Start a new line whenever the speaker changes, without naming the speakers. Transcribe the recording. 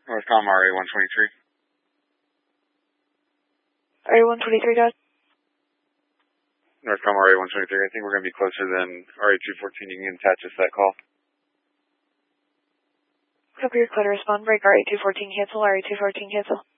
Northcom RA-123.
RA-123, Dodge.
Northcom RA-123, I think we're going to be closer than RA-214. You can attach us that call.
Copy, your clear to respond. Break RA-214, cancel, RA-214, cancel.